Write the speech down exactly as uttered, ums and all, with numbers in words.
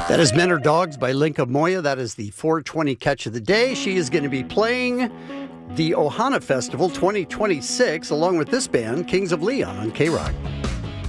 That is Men Are Dogs by Linka Moya. That is the four twenty catch of the day. She is going to be playing the Ohana Festival twenty twenty-six along with this band, Kings of Leon, on K-Rock.